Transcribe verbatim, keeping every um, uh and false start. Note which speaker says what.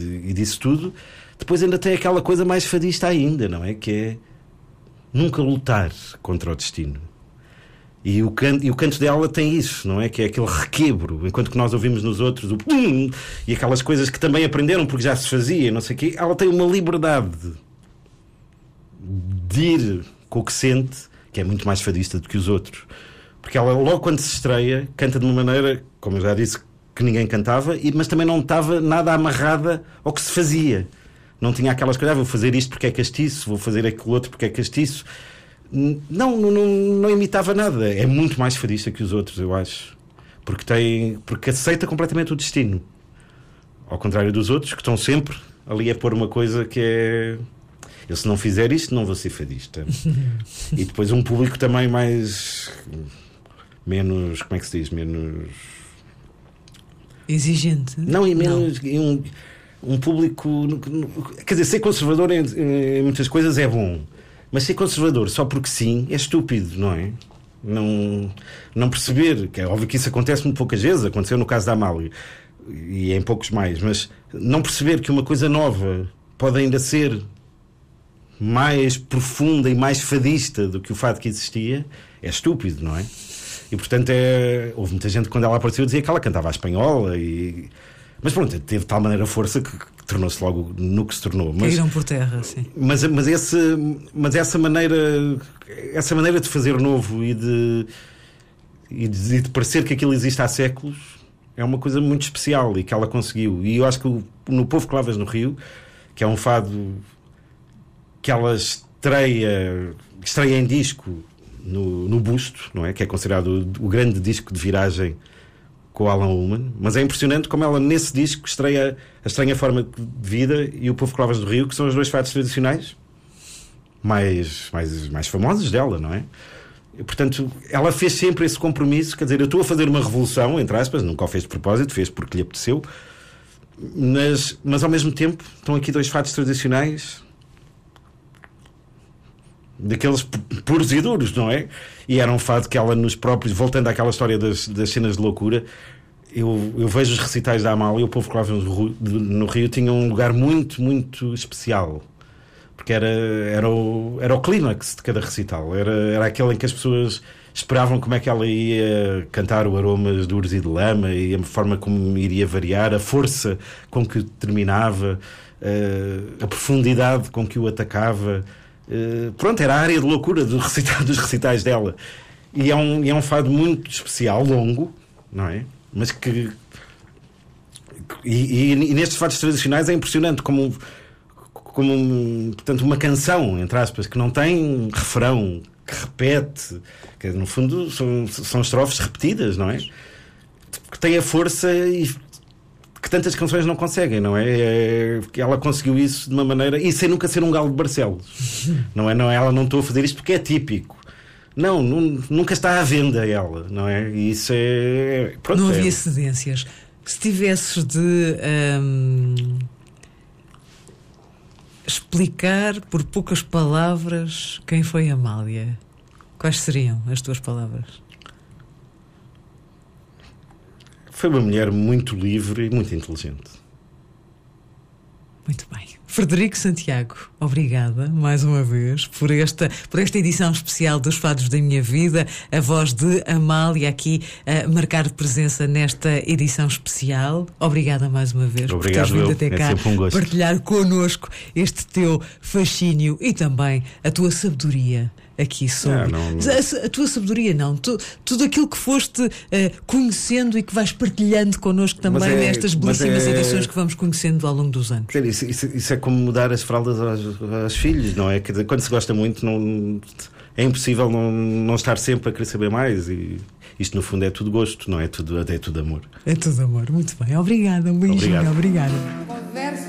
Speaker 1: de, e disso tudo, depois ainda tem aquela coisa mais fadista ainda, não é? Que é nunca lutar contra o destino. E o, canto, e o canto dela tem isso, não é? Que é aquele requebro, enquanto que nós ouvimos nos outros o pum, e aquelas coisas que também aprenderam porque já se fazia, não sei o quê. Ela tem uma liberdade de ir com o que sente, que é muito mais fadista do que os outros. Porque ela, logo quando se estreia, canta de uma maneira, como eu já disse, que ninguém cantava, mas também não estava nada amarrada ao que se fazia. Não tinha aquelas coisas, ah, vou fazer isto porque é castiço, vou fazer aquilo outro porque é castiço. Não, não, não, não imitava nada. É muito mais fadista que os outros, eu acho. Porque, tem, porque aceita completamente o destino. Ao contrário dos outros, que estão sempre ali a pôr uma coisa que é... Eu, se não fizer isto, não vou ser fadista. E depois um público também mais... Menos... Como é que se diz? Menos...
Speaker 2: Exigente.
Speaker 1: Não, e menos... E um, um público... Quer dizer, ser conservador em, em muitas coisas é bom. Mas ser conservador só porque sim é estúpido, não é? Não, não perceber, que é óbvio que isso acontece muito poucas vezes, aconteceu no caso da Amália e em poucos mais, mas não perceber que uma coisa nova pode ainda ser mais profunda e mais fadista do que o fado que existia é estúpido, não é? E portanto é... houve muita gente que quando ela apareceu dizia que ela cantava a espanhola e... Mas pronto, teve de tal maneira força que, que tornou-se logo no que se tornou. Mas,
Speaker 2: caíram por terra, sim.
Speaker 1: Mas, mas, esse, mas essa maneira essa maneira de fazer novo e de, e de, e de parecer que aquilo existe há séculos é uma coisa muito especial e que ela conseguiu. E eu acho que o, no Povo que Lavas no Rio, que é um fado que ela estreia, estreia em disco no, no Busto, não é? Que é considerado o, o grande disco de viragem com o Alan Ullman, mas é impressionante como ela nesse disco estreia A Estranha Forma de Vida e O Povo que Lavas do Rio, que são os dois fados tradicionais mais, mais, mais famosos dela, não é? E, portanto, ela fez sempre esse compromisso, quer dizer, eu estou a fazer uma revolução, entre aspas, nunca o fez de propósito, fez porque lhe apeteceu, mas, mas ao mesmo tempo estão aqui dois fados tradicionais daqueles puros e duros, não é? E era um fado que ela nos próprios, voltando àquela história das, das cenas de loucura, eu, eu vejo os recitais da Amália e O Povo que Lavas no Rio tinham um lugar muito, muito especial, porque era, era, o, era o clímax de cada recital, era, era aquele em que as pessoas esperavam como é que ela ia cantar o Aromas de Urze e de Lama e a forma como iria variar, a força com que terminava, a, a profundidade com que o atacava. Uh, pronto, era a área de loucura do recital, dos recitais dela. E é, um, e é um fado muito especial, longo, não é? Mas que... E, e, e nestes fados tradicionais é impressionante como, como um, portanto, uma canção, entre aspas, que não tem refrão, que repete, que no fundo são, são estrofes repetidas, não é? Que tem a força e... que tantas canções não conseguem, não é? É que ela conseguiu isso de uma maneira, e sem nunca ser um galo de Barcelos, não é? Não, ela não estou a fazer isto porque é típico, não, não, nunca está à venda ela, não é? E isso é... Pronto,
Speaker 2: não havia
Speaker 1: é...
Speaker 2: cedências. Se tivesses de hum, explicar por poucas palavras quem foi Amália, quais seriam as tuas palavras?
Speaker 1: Foi uma mulher muito livre e muito inteligente.
Speaker 2: Muito bem. Frederico Santiago, obrigada mais uma vez por esta, por esta edição especial dos Fados da Minha Vida, a voz de Amália aqui a marcar presença nesta edição especial. Obrigada mais uma vez.
Speaker 1: Obrigado,
Speaker 2: por teres vindo até
Speaker 1: é
Speaker 2: cá
Speaker 1: sempre um gosto.
Speaker 2: Partilhar connosco este teu fascínio e também a tua sabedoria aqui sobre...
Speaker 1: Não, não...
Speaker 2: A, a tua sabedoria não, tu, tudo aquilo que foste uh, conhecendo e que vais partilhando connosco também é, nestas belíssimas é... edições que vamos conhecendo ao longo dos anos.
Speaker 1: Isso, isso, isso é como mudar as fraldas aos, aos filhos, não é? Quer dizer, quando se gosta muito não, é impossível não, não estar sempre a querer saber mais, e isto no fundo é tudo gosto, não é tudo, é tudo amor.
Speaker 2: É tudo amor, muito bem, obrigada, um beijinho,
Speaker 1: obrigado.
Speaker 2: Obrigada.